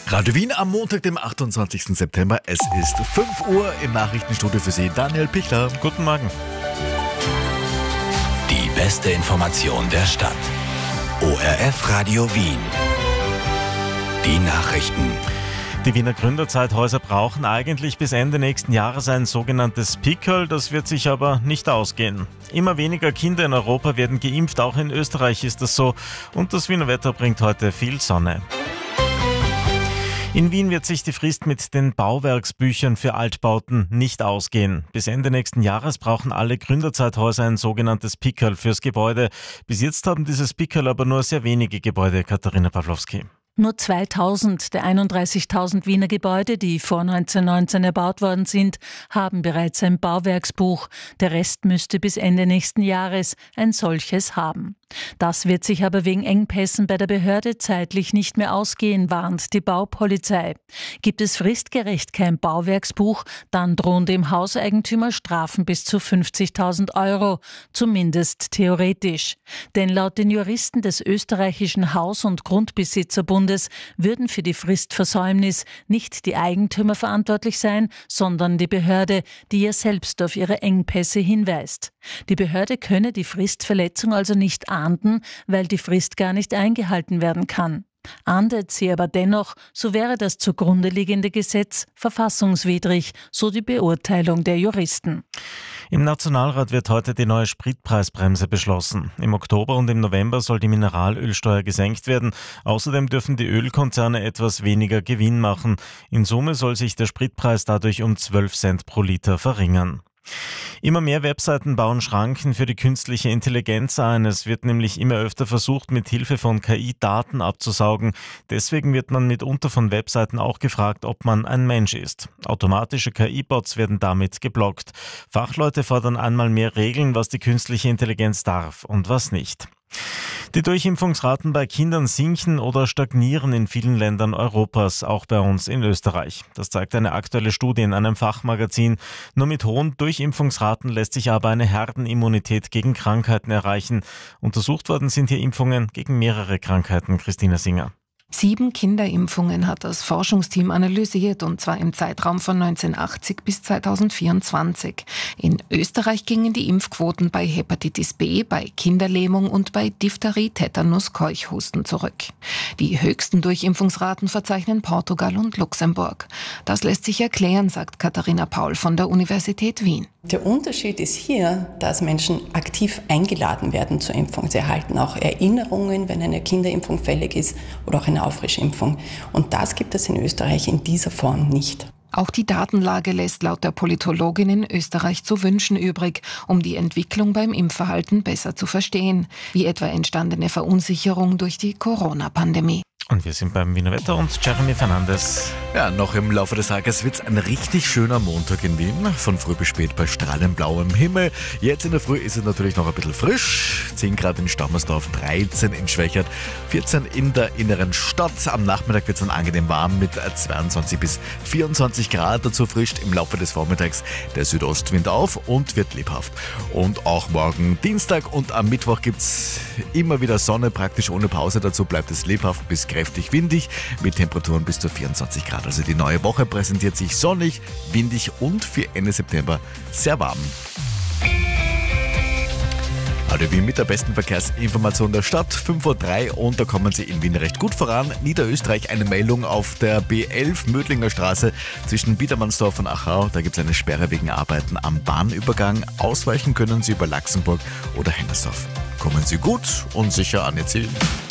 Radio Wien am Montag, dem 28. September. Es ist 5 Uhr im Nachrichtenstudio für Sie. Daniel Pichler. Guten Morgen. Die beste Information der Stadt. ORF Radio Wien. Die Nachrichten. Die Wiener Gründerzeithäuser brauchen eigentlich bis Ende nächsten Jahres ein sogenanntes Pickerl. Das wird sich aber nicht ausgehen. Immer weniger Kinder in Europa werden geimpft. Auch in Österreich ist das so. Und das Wiener Wetter bringt heute viel Sonne. In Wien wird sich die Frist mit den Bauwerksbüchern für Altbauten nicht ausgehen. Bis Ende nächsten Jahres brauchen alle Gründerzeithäuser ein sogenanntes Pickerl fürs Gebäude. Bis jetzt haben dieses Pickerl aber nur sehr wenige Gebäude. Katharina Pawlowski. Nur 2000 der 31.000 Wiener Gebäude, die vor 1919 erbaut worden sind, haben bereits ein Bauwerksbuch. Der Rest müsste bis Ende nächsten Jahres ein solches haben. Das wird sich aber wegen Engpässen bei der Behörde zeitlich nicht mehr ausgehen, warnt die Baupolizei. Gibt es fristgerecht kein Bauwerksbuch, dann drohen dem Hauseigentümer Strafen bis zu 50.000 €, zumindest theoretisch. Denn laut den Juristen des österreichischen Haus- und Grundbesitzerbundes würden für die Fristversäumnis nicht die Eigentümer verantwortlich sein, sondern die Behörde, die ja selbst auf ihre Engpässe hinweist. Die Behörde könne die Fristverletzung also nicht ahnden, weil die Frist gar nicht eingehalten werden kann. Ahndet sie aber dennoch, so wäre das zugrunde liegende Gesetz verfassungswidrig, so die Beurteilung der Juristen. Im Nationalrat wird heute die neue Spritpreisbremse beschlossen. Im Oktober und im November soll die Mineralölsteuer gesenkt werden. Außerdem dürfen die Ölkonzerne etwas weniger Gewinn machen. In Summe soll sich der Spritpreis dadurch um 12 Cent pro Liter verringern. Immer mehr Webseiten bauen Schranken für die künstliche Intelligenz ein. Es wird nämlich immer öfter versucht, mit Hilfe von KI Daten abzusaugen. Deswegen wird man mitunter von Webseiten auch gefragt, ob man ein Mensch ist. Automatische KI-Bots werden damit geblockt. Fachleute fordern einmal mehr Regeln, was die künstliche Intelligenz darf und was nicht. Die Durchimpfungsraten bei Kindern sinken oder stagnieren in vielen Ländern Europas, auch bei uns in Österreich. Das zeigt eine aktuelle Studie in einem Fachmagazin. Nur mit hohen Durchimpfungsraten lässt sich aber eine Herdenimmunität gegen Krankheiten erreichen. Untersucht worden sind hier Impfungen gegen mehrere Krankheiten. Christina Singer. 7 Kinderimpfungen hat das Forschungsteam analysiert, und zwar im Zeitraum von 1980 bis 2024. In Österreich gingen die Impfquoten bei Hepatitis B, bei Kinderlähmung und bei Diphtherie, Tetanus, Keuchhusten zurück. Die höchsten Durchimpfungsraten verzeichnen Portugal und Luxemburg. Das lässt sich erklären, sagt Katharina Paul von der Universität Wien. Der Unterschied ist hier, dass Menschen aktiv eingeladen werden zur Impfung. Sie erhalten auch Erinnerungen, wenn eine Kinderimpfung fällig ist, oder auch eine Auffrischimpfung. Und das gibt es in Österreich in dieser Form nicht. Auch die Datenlage lässt laut der Politologin in Österreich zu wünschen übrig, um die Entwicklung beim Impfverhalten besser zu verstehen, wie etwa entstandene Verunsicherung durch die Corona-Pandemie. Und wir sind beim Wiener Wetter und Jeremy Fernandes. Ja, noch im Laufe des Tages wird es ein richtig schöner Montag in Wien. Von früh bis spät bei strahlend blauem Himmel. Jetzt in der Früh ist es natürlich noch ein bisschen frisch. 10 Grad in Stammersdorf, 13 in Schwächert, 14 in der inneren Stadt. Am Nachmittag wird es dann angenehm warm mit 22 bis 24 Grad. Dazu frischt im Laufe des Vormittags der Südostwind auf und wird lebhaft. Und auch morgen Dienstag und am Mittwoch gibt es immer wieder Sonne, praktisch ohne Pause. Dazu bleibt es lebhaft bis kräftig windig mit Temperaturen bis zu 24 Grad. Also die neue Woche präsentiert sich sonnig, windig und für Ende September sehr warm. Also wie mit der besten Verkehrsinformation der Stadt, 5:03 Uhr, und da kommen Sie in Wien recht gut voran. Niederösterreich eine Meldung auf der B11 Mödlinger Straße zwischen Biedermannsdorf und Achau. Da gibt es eine Sperre wegen Arbeiten am Bahnübergang. Ausweichen können Sie über Laxenburg oder Hennersdorf. Kommen Sie gut und sicher an Ihr Ziel.